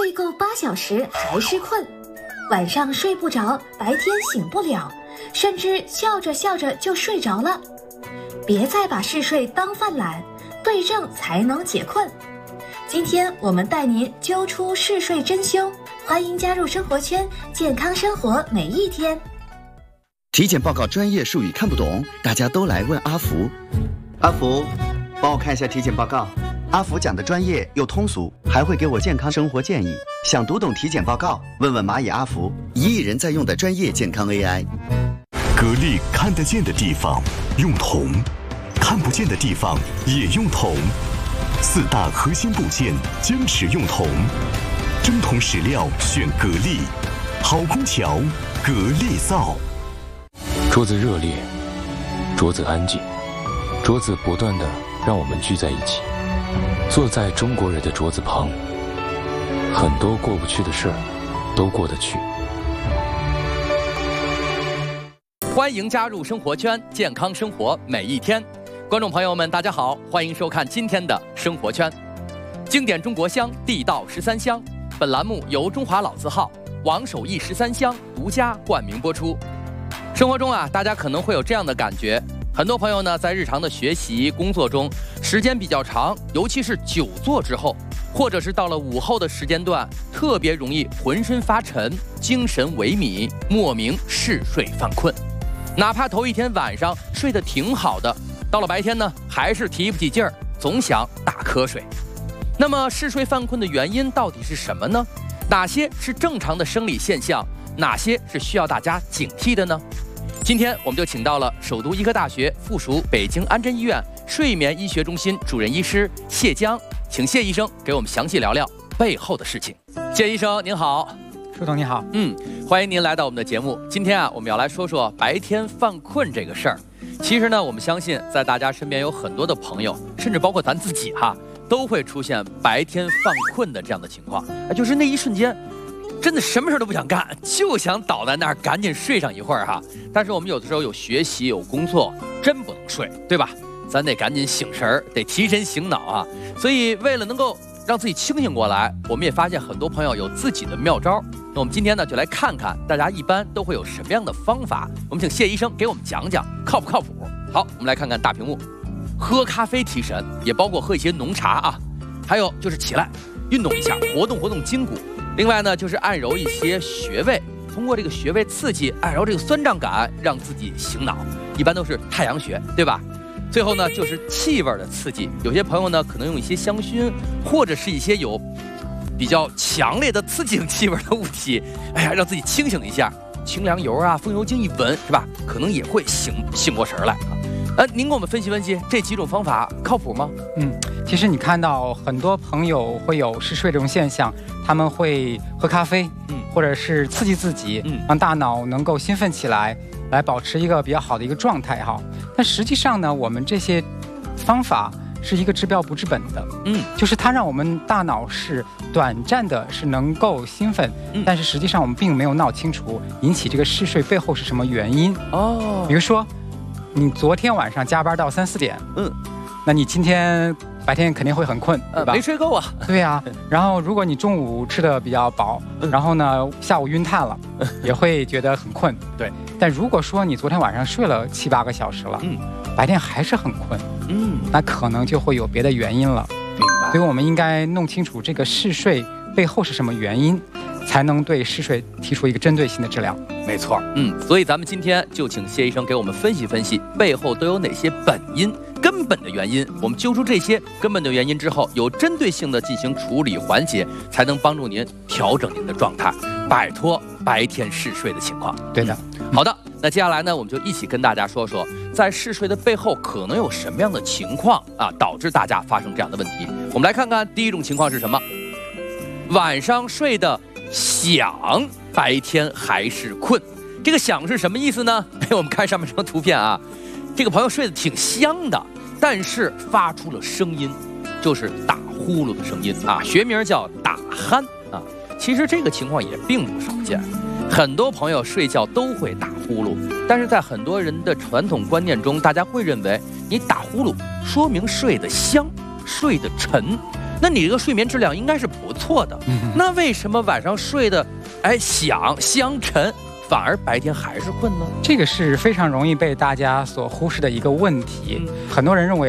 睡够8小时还是困，晚上睡不着，白天醒不了，甚至笑着笑着就睡着了。别再把嗜睡当饭懒，对症才能解困。今天我们带您揪出嗜睡真凶，欢迎加入生活圈，健康生活每一天。 体检报告专业术语看不懂，大家都来问阿福。阿福，帮我看一下体检报告。阿福讲的专业又通俗，还会给我健康生活建议。想读懂体检报告，问问蚂蚁阿福，1亿人在用的专业健康 AI。 格力看得见的地方用铜，看不见的地方也用铜。4大核心部件坚持用铜，真铜实料选格力，好空调格力造。 桌子热烈，桌子安静，桌子不断地让我们聚在一起，坐在中国人的桌子旁，很多过不去的事儿都过得去。 欢迎加入生活圈，健康生活每一天。观众朋友们，大家好，欢迎收看今天的生活圈。经典中国香，地道13香。本栏目由中华老字号王守义13香独家冠名播出。生活中啊，大家可能会有这样的感觉，很多朋友呢在日常的学习工作中时间比较长，尤其是久坐之后，或者是到了午后的时间段，特别容易浑身发沉，精神萎靡，莫名嗜睡犯困。哪怕头一天晚上睡得挺好的，到了白天呢，还是提不起劲儿，总想打瞌睡。那么嗜睡犯困的原因到底是什么呢？哪些是正常的生理现象？哪些是需要大家警惕的呢？今天我们就请到了首都医科大学附属北京安贞医院睡眠医学中心主任医师谢江，请谢医生给我们详细聊聊背后的事情。谢医生您好。 舒总你好。 欢迎您来到我们的节目。今天啊，我们要来说说白天犯困这个事儿。其实呢，我们相信在大家身边有很多的朋友，甚至包括咱自己哈，都会出现白天犯困的这样的情况。就是那一瞬间，真的什么事都不想干，就想倒在那儿赶紧睡上一会儿哈。但是我们有的时候有学习有工作，真不能睡，对吧？咱得赶紧醒神儿，得提神醒脑啊。所以为了能够让自己清醒过来，我们也发现很多朋友有自己的妙招。那我们今天呢，就来看看大家一般都会有什么样的方法。我们请谢医生给我们讲讲，靠不靠谱？好，我们来看看大屏幕。喝咖啡提神，也包括喝一些浓茶啊。还有就是起来运动一下，活动活动筋骨。另外呢，就是按揉一些穴位，通过这个穴位刺激按揉这个酸胀感，让自己醒脑。一般都是太阳穴，对吧？最后呢，就是气味的刺激。有些朋友呢，可能用一些香薰，或者是一些有比较强烈的刺激性气味的物体，让自己清醒一下。清凉油啊，风油精一闻，是吧？可能也会醒过神来啊。您给我们分析分析这几种方法靠谱吗？ 其实你看到很多朋友会有嗜睡这种现象，他们会喝咖啡，或者是刺激自己，让大脑能够兴奋起来，来保持一个比较好的一个状态哈。但实际上呢，我们这些方法是一个治标不治本的，就是它让我们大脑是短暂的是能够兴奋，但是实际上我们并没有闹清楚引起这个嗜睡背后是什么原因哦。比如说，你昨天晚上加班到3、4点，那你今天白天肯定会很困，对吧？ 没睡够啊。 对呀。然后如果你中午吃的比较饱，然后呢下午晕碳了，也会觉得很困。 对。 但如果说你昨天晚上睡了7、8个小时了，白天还是很困，那可能就会有别的原因了。 明白。 所以我们应该弄清楚这个嗜睡背后是什么原因，才能对嗜睡提出一个针对性的治疗。 没错。所以咱们今天就请谢医生给我们分析分析背后都有哪些本因。根本的原因，我们揪出这些根本的原因之后，有针对性的进行处理缓解，才能帮助您调整您的状态，摆脱白天嗜睡的情况。 对的。 好的，那接下来呢，我们就一起跟大家说说，在嗜睡的背后可能有什么样的情况啊，导致大家发生这样的问题。我们来看看第一种情况是什么？晚上睡得响，白天还是困。这个响是什么意思呢？我们看上面这张图片啊。这个朋友睡得挺香的，但是发出了声音，就是打呼噜的声音啊，学名叫打鼾啊。其实这个情况也并不少见，很多朋友睡觉都会打呼噜，但是在很多人的传统观念中，大家会认为你打呼噜说明睡得香、睡得沉， 那你这个睡眠质量应该是不错的。那为什么晚上睡得响香沉，反而白天还是困呢？ 这个是非常容易被大家所忽视的一个问题。很多人认为